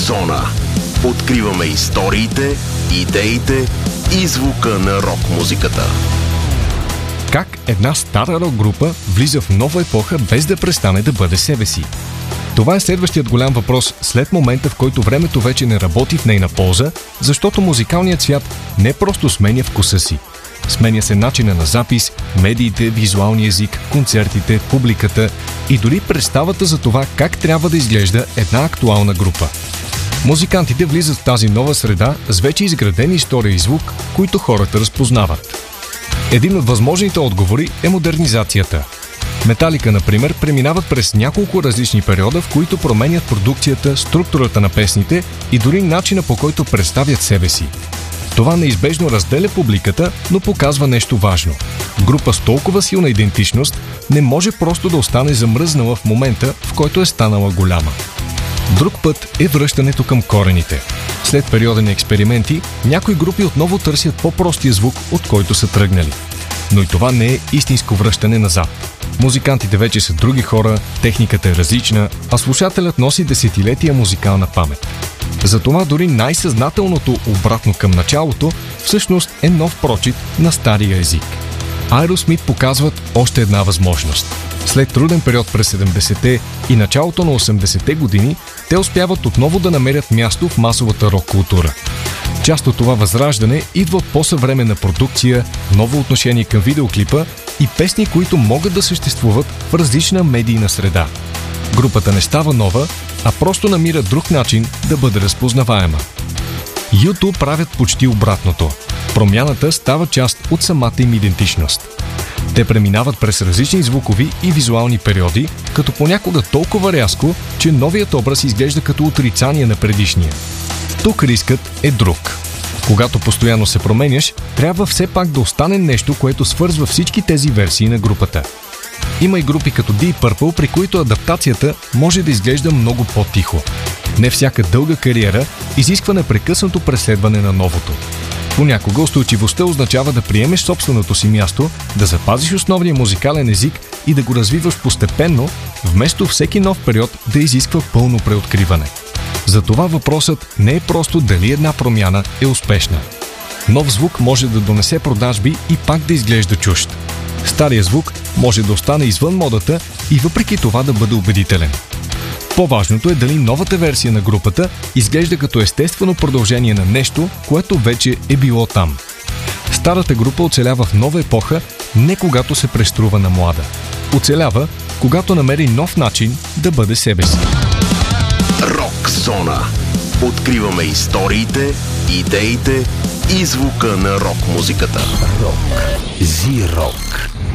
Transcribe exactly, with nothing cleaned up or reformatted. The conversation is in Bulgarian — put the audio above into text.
Зона. Откриваме историите, идеите и звука на рок-музиката. Как една стара рок-група влиза в нова епоха без да престане да бъде себе си? Това е следващият голям въпрос след момента, в който времето вече не работи в нейна полза, защото музикалният свят не просто сменя вкуса си. Сменя се начина на запис, медиите, визуалния език, концертите, публиката и дори представата за това как трябва да изглежда една актуална група. Музикантите влизат в тази нова среда с вече изградени история и звук, които хората разпознават. Един от възможните отговори е модернизацията. Металика, например, преминават през няколко различни периода, в които променят продукцията, структурата на песните и дори начина, по който представят себе си. Това неизбежно разделя публиката, но показва нещо важно. Група с толкова силна идентичност не може просто да остане замръзнала в момента, в който е станала голяма. Друг път е връщането към корените. След периода на експерименти, някои групи отново търсят по-простия звук, от който са тръгнали. Но и това не е истинско връщане назад. Музикантите вече са други хора, техниката е различна, а слушателят носи десетилетия музикална памет. Затова дори най-съзнателното обратно към началото всъщност е нов прочит на стария език. Aerosmith показват още една възможност. След труден период през седемдесетте и началото на осемдесетте години, те успяват отново да намерят място в масовата рок-култура. Част от това възраждане идва от по-съвременна продукция, ново отношение към видеоклипа и песни, които могат да съществуват в различна медийна среда. Групата не става нова, а просто намира друг начин да бъде разпознаваема. ю ту правят почти обратното. Промяната става част от самата им идентичност. Те преминават през различни звукови и визуални периоди, като понякога толкова рязко, че новият образ изглежда като отрицание на предишния. Тук рискът е друг. Когато постоянно се променяш, трябва все пак да остане нещо, което свързва всички тези версии на групата. Има и групи като Deep Purple, при които адаптацията може да изглежда много по-тихо. Не всяка дълга кариера изисква непрекъснато преследване на новото. Понякога устойчивостта означава да приемеш собственото си място, да запазиш основния музикален език и да го развиваш постепенно, вместо всеки нов период да изисква пълно преоткриване. Затова въпросът не е просто дали една промяна е успешна. Нов звук може да донесе продажби и пак да изглежда чужд. Стария звук може да остане извън модата и въпреки това да бъде убедителен. По-важното е дали новата версия на групата изглежда като естествено продължение на нещо, което вече е било там. Старата група оцелява в нова епоха, не когато се преструва на млада. Оцелява, когато намери нов начин да бъде себе си. Рок Зона. Откриваме историите, идеите и звука на рок-музиката. Рок. Зи-рок.